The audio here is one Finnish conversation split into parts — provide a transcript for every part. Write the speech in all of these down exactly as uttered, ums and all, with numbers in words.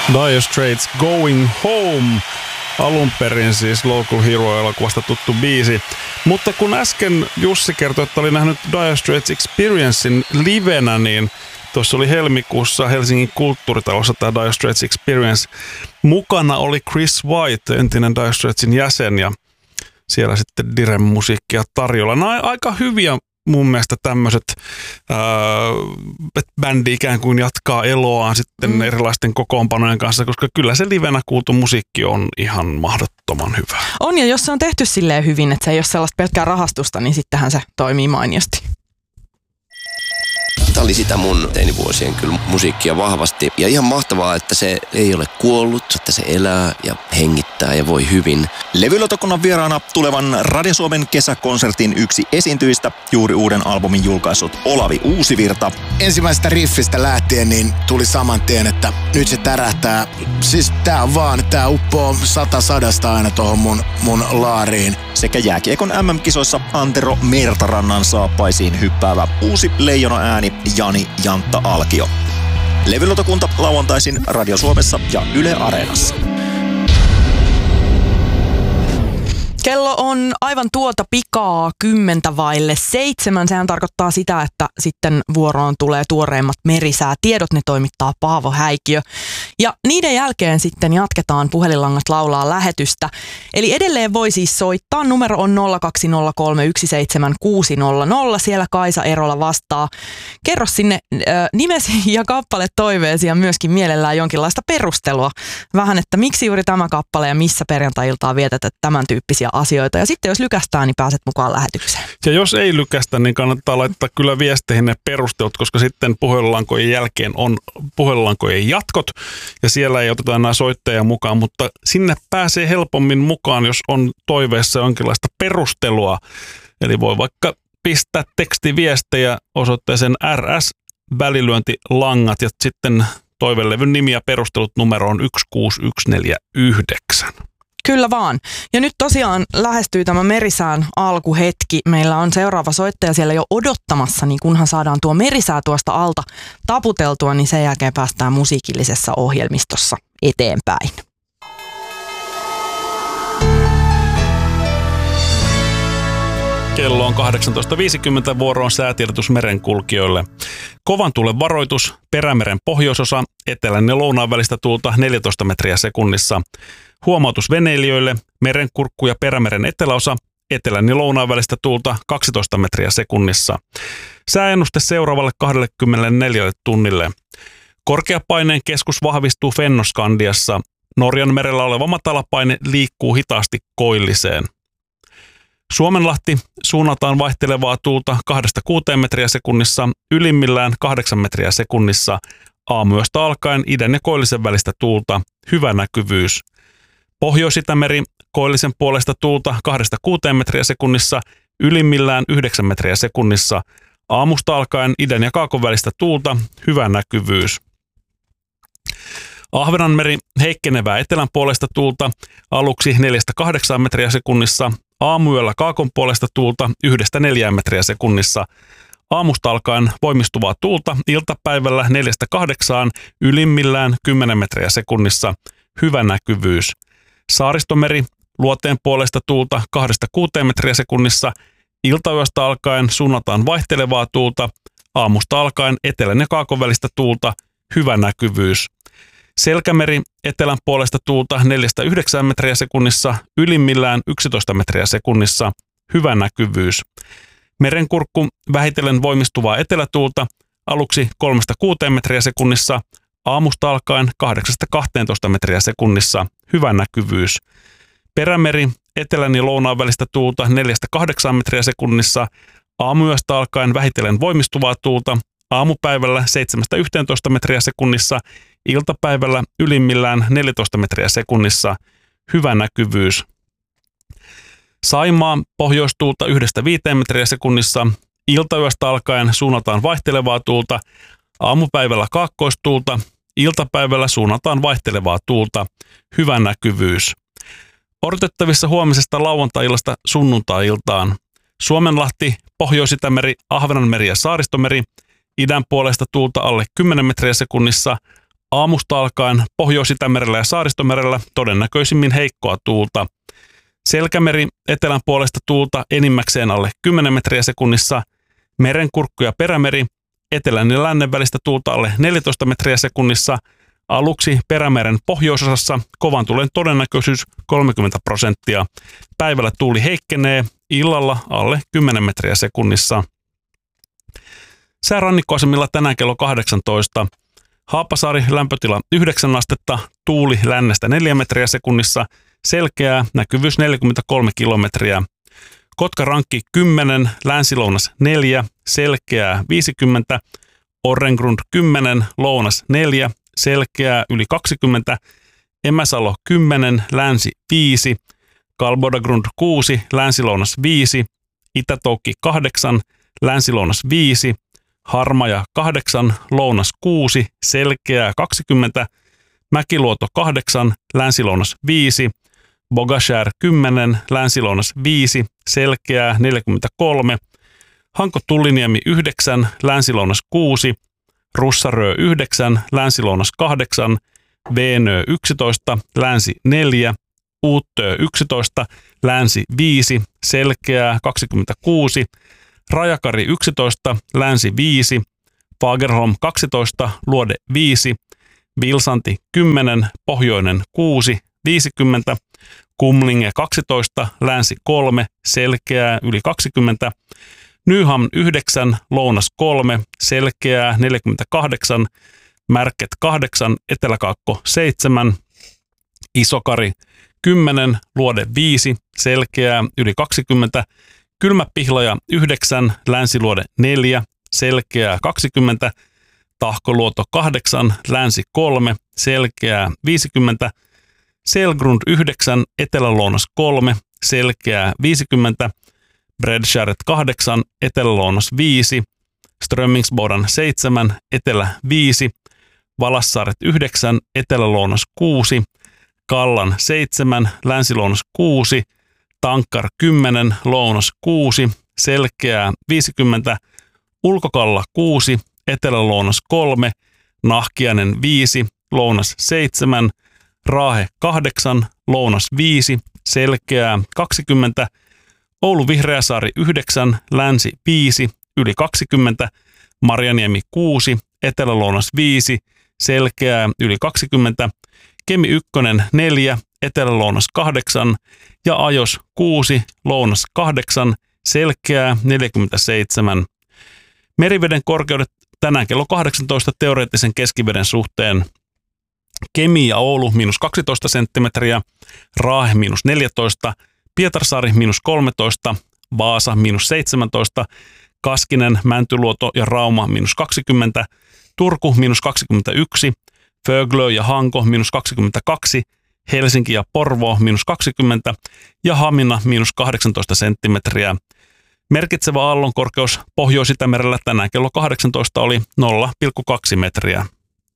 Dire Straits Going Home. Alun perin siis Local Hero-elokuvasta tuttu biisi. Mutta kun äsken Jussi kertoi, että oli nähnyt Dire Straits Experiencein livenä, niin tuossa oli helmikuussa Helsingin kulttuuritalossa tämä Dire Straits Experience. Mukana oli Chris White, entinen Dire Straitsin jäsen, ja siellä sitten Diren musiikkia tarjolla. Nämä on aika hyviä mun mielestä tämmöiset, että bändi ikään kuin jatkaa eloaan sitten mm. erilaisten kokoonpanojen kanssa, koska kyllä se livenä kuultu musiikki on ihan mahdottoman hyvä. On, ja jos se on tehty silleen hyvin, että se ei ole sellaista pelkkää rahastusta, niin sittenhän se toimii mainiosti. Tämä oli sitä mun teinivuosien kyllä musiikkia vahvasti. Ja ihan mahtavaa, että se ei ole kuollut, että se elää ja hengittää ja voi hyvin. Levylautakunnan vieraana tulevan Radio Suomen kesäkonsertin yksi esiintyjistä, juuri uuden albumin julkaissut Olavi Uusivirta. Ensimmäisestä riffistä lähtien niin tuli saman tien, että nyt se tärähtää. Siis tää on vaan, tää uppoo sata sadasta aina tohon mun, mun laariin. Sekä jääkiekon äm äm-kisoissa Antero Mertarannan saappaisiin hyppäävä uusi leijona ääni Jani Jantta Alkio. Levylautakunta lauantaisin Radio Suomessa ja Yle Areenassa. Kello on aivan tuota pikaa kymmentä vaille seitsemän. Sehän tarkoittaa sitä, että sitten vuoroon tulee tuoreimmat merisäätiedot. Ne toimittaa Paavo Häikiö. Ja niiden jälkeen sitten jatketaan Puhelinlangat laulaa lähetystä. Eli edelleen voi siis soittaa. Numero on nolla kaksi nolla kolme yksi seitsemän kuusi nolla nolla. Siellä Kaisa Erola vastaa. Kerro sinne äh, nimesi ja kappale toiveesi ja myöskin mielellään jonkinlaista perustelua. Vähän, että miksi juuri tämä kappale ja missä perjantai-iltaa vietetät tämän tyyppisiä asioita. Ja sitten jos lykästään, niin pääset mukaan lähetykseen. Ja jos ei lykästä, niin kannattaa laittaa kyllä viesteihin ne perustelut, koska sitten puhelinlankojen jälkeen on puhelinlankojen jatkot. Ja siellä ei oteta enää soittajia mukaan, mutta sinne pääsee helpommin mukaan, jos on toiveessa jonkinlaista perustelua. Eli voi vaikka pistää tekstiviestejä osoitteeseen R S välilyöntilangat ja sitten toivelevyn nimi ja perustelut numeroon yksi kuusi yksi neljä yhdeksän. Kyllä vaan. Ja nyt tosiaan lähestyy tämä merisään alkuhetki. Meillä on seuraava soittaja siellä jo odottamassa, niin kunhan saadaan tuo merisää tuosta alta taputeltua, niin sen jälkeen päästään musiikillisessa ohjelmistossa eteenpäin. Kello on kahdeksantoista viisikymmentä, vuoroon säätiedotus merenkulkijoille. Kovan tuulen varoitus, Perämeren pohjoisosa, etelän ja lounaan välistä tuulta neljätoista metriä sekunnissa. Huomautus veneilijöille, Merenkurkku ja Perämeren eteläosa, etelän ja lounaan välistä tuulta kaksitoista metriä sekunnissa. Sääennuste seuraavalle kaksikymmentäneljä tunnille. Korkeapaineen keskus vahvistuu Fennoskandiassa. Norjan merellä oleva matalapaine liikkuu hitaasti koilliseen. Suomenlahti suunnataan vaihtelevaa tuulta kahdesta kuuteen metriä sekunnissa, ylimmillään kahdeksan metriä sekunnissa. Aamuyöstä alkaen idän ja koillisen välistä tuulta, hyvä näkyvyys. Pohjois-Itämeri koillisen puolesta tuulta kahdesta kuuteen metriä sekunnissa, ylimmillään yhdeksän metriä sekunnissa. Aamusta alkaen idän ja kaakon välistä tuulta, hyvä näkyvyys. Ahvenanmeri heikkenevää etelän puolesta tuulta, aluksi neljästä kahdeksaan metriä sekunnissa. Aamuyöllä kaakon puolesta tuulta yhdestä neljään metriä sekunnissa. Aamusta alkaen voimistuvaa tuulta, iltapäivällä neljästä kahdeksaan, ylimmillään kymmenen metriä sekunnissa, hyvä näkyvyys. Saaristomeri luoteen puolesta tuulta kahdesta kuuteen metriä sekunnissa, iltayöstä alkaen suunnataan vaihtelevaa tuulta, aamusta alkaen etelän ja kaakon välistä tuulta, hyvä näkyvyys. Selkämeri etelän puolesta tuulta neljästä yhdeksään metriä sekunnissa, ylimmillään yksitoista metriä sekunnissa, hyvä näkyvyys. Merenkurkku vähitellen voimistuvaa etelätuulta, aluksi kolmesta kuuteen metriä sekunnissa, aamusta alkaen kahdeksasta kahteentoista metriä sekunnissa, hyvä näkyvyys. Perämeri etelän ja lounaan välistä tuulta neljästä kahdeksaan metriä sekunnissa, aamuyöstä alkaen vähitellen voimistuvaa tuulta, aamupäivällä seitsemästä yhteentoista metriä sekunnissa, iltapäivällä ylimmillään neljätoista metriä sekunnissa, hyvä näkyvyys. Saimaa pohjoistuulta yhdestä viiteen metriä sekunnissa, iltayöstä alkaen suunnataan vaihtelevaa tuulta, aamupäivällä kaakkoistuulta, iltapäivällä suunnataan vaihtelevaa tuulta, hyvä näkyvyys. Odotettavissa huomisesta lauantai-illasta sunnuntai-iltaan. Suomenlahti, Pohjois-Itämeri, Ahvenanmeri ja Saaristomeri, idän puolesta tuulta alle kymmenen metriä sekunnissa, Aamusta alkaen Pohjois-Itämerellä ja Saaristomerellä todennäköisimmin heikkoa tuulta. Selkämeri etelän puolesta tuulta enimmäkseen alle kymmenen metriä sekunnissa. Merenkurkku ja Perämeri etelän ja lännen välistä tuulta alle neljätoista metriä sekunnissa. Aluksi Perämeren pohjoisosassa kovan tuulen todennäköisyys kolmekymmentä prosenttia. Päivällä tuuli heikkenee, illalla alle kymmenen metriä sekunnissa. Säärannikkoasemilla tänään kello kahdeksantoista. Haapasaari lämpötila yhdeksän astetta, tuuli lännestä neljä metriä sekunnissa, selkeää, näkyvyys neljäkymmentäkolme kilometriä. Kotka-Rankki kymmenen, länsi-lounas neljä, selkeää viisikymmentä, Orrengrund kymmenen, lounas neljä, selkeää yli kaksikymmentä, Emäsalo kymmenen, länsi viisi, Kalbodagrund kuusi, länsi-lounas viisi, Itä-Toukki kahdeksan, länsi-lounas viisi, Harmaja kahdeksan, lounas kuusi, selkeää kaksikymmentä, Mäkiluoto kahdeksan, länsi-lounas viisi, Bogashär kymmenen, länsi-lounas viisi, selkeää neljäkymmentäkolme, Hanko-Tulliniemi yhdeksän, länsi-lounas kuusi, Russarö yhdeksän, länsi-lounas kahdeksan, Veenö yksitoista, länsi neljä, Uuttöö yksitoista, länsi viisi, selkeää kaksikymmentäkuusi, Rajakari yksitoista, länsi viisi, Fagerholm kaksitoista, luode viisi, Vilsanti kymmenen, pohjoinen kuusi, viisikymmentä, Kumlinge kaksitoista, länsi kolme, selkeää yli kaksikymmentä, Nyhamn yhdeksän, lounas kolme, selkeää neljäkymmentäkahdeksan, Märket kahdeksan, Eteläkaakko seitsemän, Isokari kymmenen, luode viisi, selkeää yli kaksikymmentä, Kylmäpihlaja yhdeksän, länsiluode neljä, selkeää kaksikymmentä, Tahkoluoto kahdeksan, länsi kolme, selkeää viisikymmentä, Selgrund yhdeksän, etelälounas kolme, selkeää viisikymmentä, Bredskäret kahdeksan, etelälounas viisi, Strömmingsbodan seitsemän, etelä viisi, Valassaaret yhdeksän, etelälounas kuusi, Kallan seitsemän, länsilounas kuusi, Tankkar kymmenen, lounas kuusi, selkeää viisikymmentä, Ulkokalla kuusi, etelälounas kolme, Nahkiainen viisi, lounas seitsemän, Raahe kahdeksan, lounas viisi, selkeää kaksikymmentä, Oulu Vihreäsaari yhdeksän, länsi viisi, yli kaksikymmentä, Marjaniemi kuusi, etelälounas viisi, selkeää yli kaksikymmentä, Kemi ykkönen neljä, etelälounas kahdeksan ja Ajos kuusi, lounas kahdeksan, selkeää neljäkymmentäseitsemän. Meriveden korkeudet tänään kello kahdeksantoista teoreettisen keskiveden suhteen. Kemi ja Oulu miinus kaksitoista senttimetriä, Raahe miinus neljätoista, Pietarsaari miinus kolmetoista, Vaasa miinus seitsemäntoista, Kaskinen, Mäntyluoto ja Rauma miinus kaksikymmentä, Turku miinus kaksikymmentäyksi, Föglö ja Hanko miinus kaksikymmentäkaksi, Helsinki ja Porvoo miinus kaksikymmentä ja Hamina miinus kahdeksantoista senttimetriä. Merkitsevä aallonkorkeus Pohjois-Itämerellä tänään kello kahdeksantoista oli nolla pilkku kaksi metriä.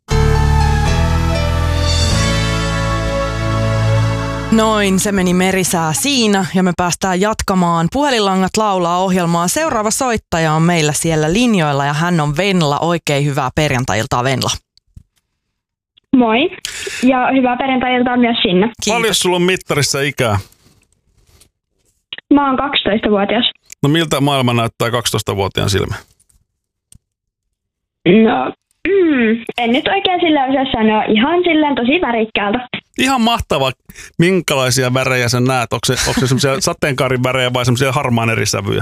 Noin, se meni merisää siinä ja me päästään jatkamaan Puhelinlangat laulaa -ohjelmaa. Seuraava soittaja on meillä siellä linjoilla ja hän on Venla. Oikein hyvää perjantai-iltaa, Venla. Moi ja hyvää perjantai-iltaa myös sinne. Kiitos. Paljon sulla on mittarissa ikää? Mä oon kaksitoistavuotias. No miltä maailma näyttää kaksitoistavuotiaan silmä? No, mm, en nyt oikein sillä osaa sanoa. Ihan silleen tosi värikkäältä. Ihan mahtava. Minkälaisia värejä sä näet? Onko se, onko se semmoisia sateenkaarin värejä vai semmoisia harmaan eri sävyjä?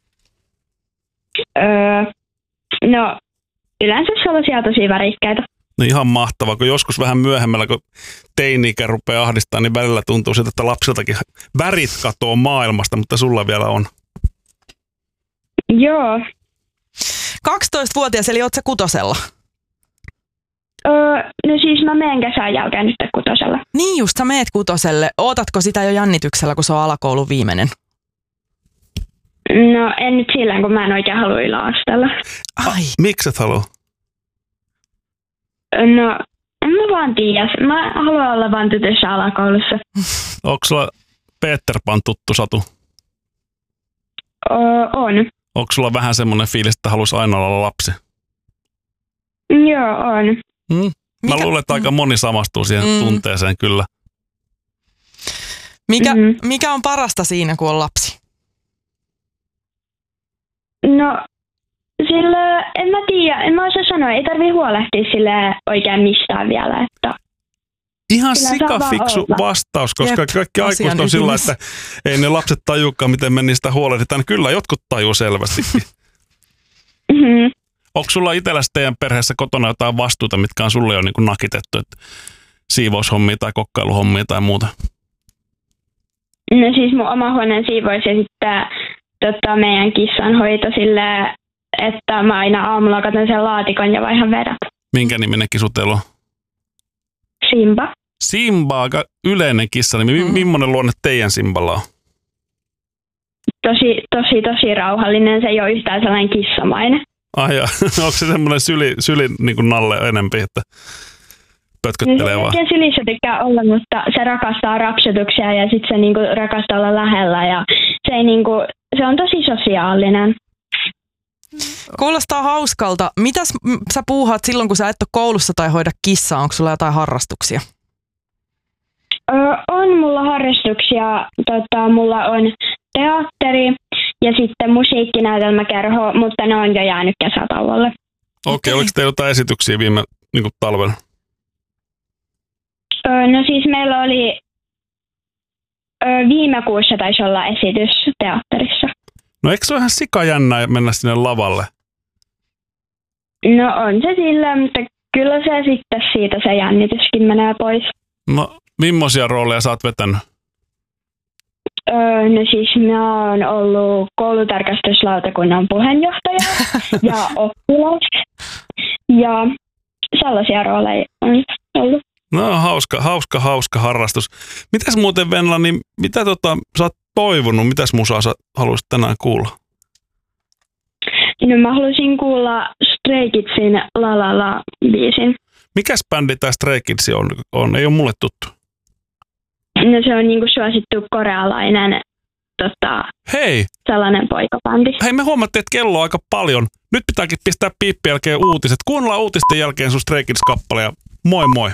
Öö, no, yleensä sellaisia tosi värikkäitä. No ihan mahtavaa, kun joskus vähän myöhemmällä, kun teini-ikä rupeaa ahdistamaan, niin välillä tuntuu siltä, että lapsiltakin värit katoo maailmasta, mutta sulla vielä on. Joo. kaksitoistavuotias, eli oot sä kutosella? Öö, no siis mä menen kesän jälkeen nyt kutosella. Niin just, sä meet kutoselle. Ootatko sitä jo jännityksellä, kun se on alakoulun viimeinen? No en nyt sillä, kun mä en oikein halua yläasteella. Ai. Miksi et halua? No, en mä vaan tiedä. Mä haluan olla vaan tytössä alakoulussa. Onko sulla Peter Pan tuttu Satu? Öö, on. Onko sulla vähän semmoinen fiilis, että haluaisi aina olla lapsi? Joo, on. Hmm? Mä Mikä- luulen, että aika moni samastuu siihen Mm. tunteeseen kyllä. Mikä, Mhm. mikä on parasta siinä, kun on lapsi? No, sillä en mä tiedä, en mä osaa sanoa, ei tarvii huolehtia sille oikein mistään vielä, että Ihan Kyllä saa sikafiksu vaan olla. vastaus, koska Jep, kaikki asian aikuiset on sillä, ytimessä. että ei ne lapset tajuukaan, miten me niistä huolehditaan. Kyllä jotkut tajuu selvästikin. mhm. Onko sulla itselläsi teidän perheessä kotona jotain vastuuta, mitkä on sulle jo niin kuin nakitettu, että siivoushommia tai kokkailuhommia tai muuta? No siis mun oma huoneen siivous ja sitten tota, meidän kissan hoito silleen, että mä aina aamulla katson sen laatikon ja vaihan vedät. Minkä niminen kisu teillä on? Simba. Simba, aika yleinen kissa. Niin Mm. millainen luonne teidän Simballa on? Tosi, tosi, tosi rauhallinen. Se ei ole yhtään sellainen kissamainen. Ai ja, onko se semmoinen syli, syli niin kuin nalle enempi, että pötköttelee Se vaan? ei sylissä tykkää olla, mutta se rakastaa rapsutuksia ja sitten se niinku rakastaa olla lähellä. Ja se, ei niinku, se on tosi sosiaalinen. Kuulostaa hauskalta. Mitäs m- sä puuhaat silloin, kun sä et ole koulussa tai hoida kissaa? Onko sulla jotain harrastuksia? Ö, on mulla harrastuksia. Tota, mulla on teatteri ja sitten musiikkinäytelmäkerho, mutta ne on jo jäänyt kesätauolle. Okei, okay, oliko teillä jotain esityksiä viime niin kuin talvella? Ö, no siis meillä oli ö, viime kuussa taisi olla esitys teatterissa. No eikö se ole ihan sikajännää mennä sinne lavalle? No on se sillä, mutta kyllä se sitten siitä se jännityskin menee pois. No, millaisia rooleja sä oot vetänyt? Öö, no siis mä oon ollut koulutarkastuslautakunnan puheenjohtaja ja oppilas. Ja sellaisia rooleja on ollut. No hauska, hauska, hauska harrastus. Mitäs muuten Venla, niin mitä tota, sä oot toivonut, mitäs musaa sä haluaisit tänään kuulla? No mä halusin kuulla Stray Kidsin La La La -biisin. Mikäs bändi tää Stray Kids on, on? Ei ole mulle tuttu. No se on niinku suosittu korealainen tota, Hei, sellainen poikabändi. hei me huomattiin, että kello on aika paljon. Nyt pitääkin pistää piippin jälkeen uutiset. Kuunnellaan uutisten jälkeen sun Stray Kids-kappale ja moi moi.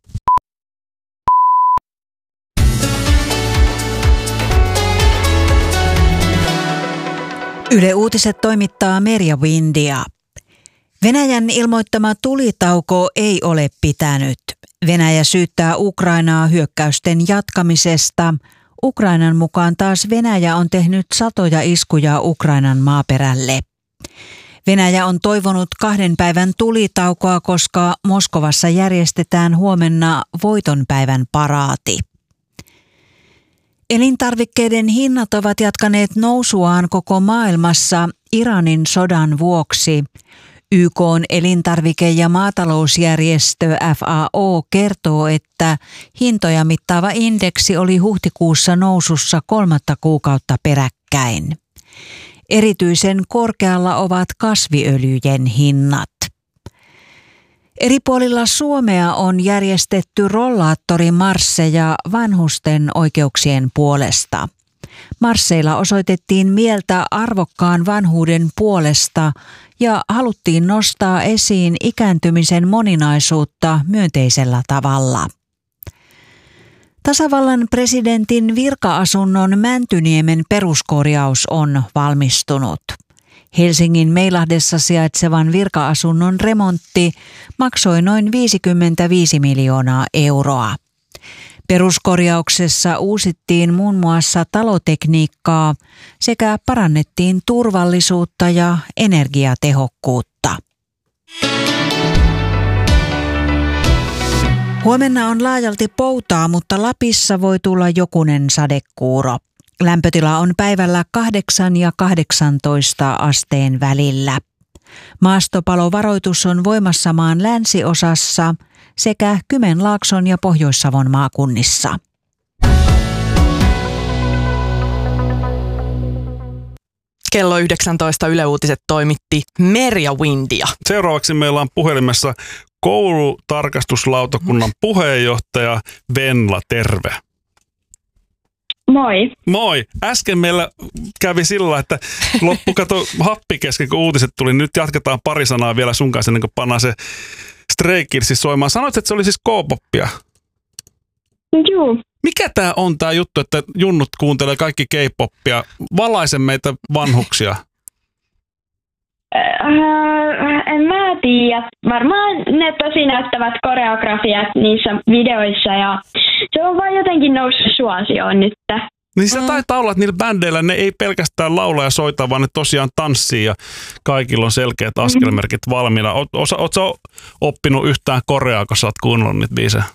Yle Uutiset toimittaa Merja Windia. Venäjän ilmoittama tulitauko ei ole pitänyt. Venäjä syyttää Ukrainaa hyökkäysten jatkamisesta. Ukrainan mukaan taas Venäjä on tehnyt satoja iskuja Ukrainan maaperälle. Venäjä on toivonut kahden päivän tulitaukoa, koska Moskovassa järjestetään huomenna voitonpäivän paraati. Elintarvikkeiden hinnat ovat jatkaneet nousuaan koko maailmassa Iranin sodan vuoksi. Y K:n elintarvike- ja maatalousjärjestö F A O kertoo, että hintoja mittaava indeksi oli huhtikuussa nousussa kolmatta kuukautta peräkkäin. Erityisen korkealla ovat kasviöljyjen hinnat. Eri puolilla Suomea on järjestetty rollaattorimarsseja vanhusten oikeuksien puolesta. Marsseilla osoitettiin mieltä arvokkaan vanhuuden puolesta ja haluttiin nostaa esiin ikääntymisen moninaisuutta myönteisellä tavalla. Tasavallan presidentin virka-asunnon Mäntyniemen peruskorjaus on valmistunut. Helsingin Meilahdessa sijaitsevan virka-asunnon remontti maksoi noin viisikymmentäviisi miljoonaa euroa. Peruskorjauksessa uusittiin muun muassa talotekniikkaa sekä parannettiin turvallisuutta ja energiatehokkuutta. Huomenna on laajalti poutaa, mutta Lapissa voi tulla jokunen sadekuuro. Lämpötila on päivällä kahdeksan ja kahdeksantoista asteen välillä. Maastopalovaroitus on voimassa maan länsiosassa sekä Kymenlaakson ja Pohjois-Savon maakunnissa. Kello yhdeksäntoista Yle Uutiset toimitti Merja Windia. Seuraavaksi meillä on puhelimessa koulutarkastuslautakunnan puheenjohtaja Venla, terve. Moi. Moi. Äsken meillä kävi sillä lailla, että loppu kato happi kesken, kun uutiset tuli. Nyt jatketaan pari sanaa vielä sun kanssa, ennen kuin pannaan se Stray Kidsin soimaan. Sanoit, että se oli siis K-poppia. Juu. Mikä tää on tää juttu, että junnut kuuntelee kaikki K-poppia? Valaise meitä vanhuksia. Äh, en mä tiedä. Varmaan ne tosi näyttävät koreografiat niissä videoissa ja se on vaan jotenkin noussut suosioon nyt. Niin se mm. taitaa olla, että niillä bändeillä ne ei pelkästään laula ja soita, vaan ne tosiaan tanssii ja kaikilla on selkeät askelmerkit mm. valmiina. Oletko sä oppinut yhtään koreaa, kun sä oot kuunnellut niitä biisejä?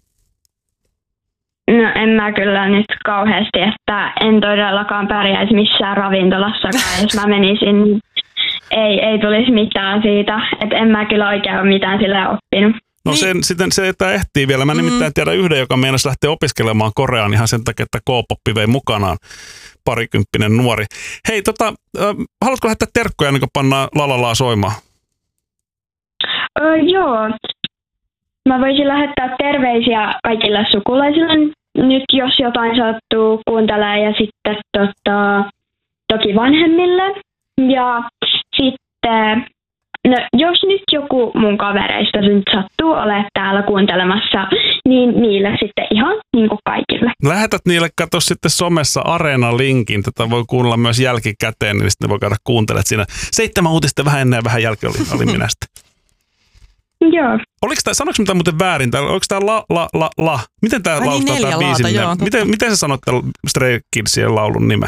No en mä kyllä nyt kauheasti, että en todellakaan pärjäisi missään ravintolassakaan, jos mä menisin, niin ei, ei tulisi mitään siitä, että en mä kyllä oikein ole mitään sillä oppinut. No Niin. sen, sitten se, että ehtii vielä. Mä nimittäin mm. tiedän yhden, joka meinasi lähteä opiskelemaan Koreaan ihan sen takia, että K-poppi vei mukanaan parikymppinen nuori. Hei, tota, äh, haluatko lähettää terkkoja ennen kuin pannaan Lalalaa soimaan? Öö, joo. Mä voisin lähettää terveisiä kaikille sukulaisille nyt, jos jotain sattuu kuuntelemaan ja sitten tota, toki vanhemmille. Ja sitten, no, jos nyt joku mun kavereista nyt sattuu olemaan täällä kuuntelemassa, niin niille sitten ihan niin kuin kaikille. Lähetät niille, katso sitten somessa Areena-linkin. Tätä voi kuunnella myös jälkikäteen, niin sitten ne voi käydä kuuntelemaan siinä. Seitsemän uutista vähän ennen ja vähän jälkeen oli, oli minä sitten. Joo. Oliko tämä, sanoinko mitä muuten väärin? Täällä, oliko tämä la, la, la, la? Miten tämä Ai niin, laustaa neljä tämä biisin? laata, joo, miten, miten sä sanot tämän Stray Kidsien laulun nimen?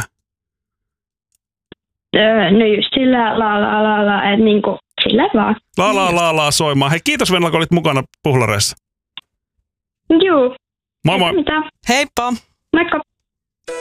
Öö, no just sillä la la la la, että niinku sillä vaan. La la la la soimaan. Hei, kiitos Venla, kun olit mukana Puhlareissa. Juu. Moi moi. Mitä? Heippa! Moikka.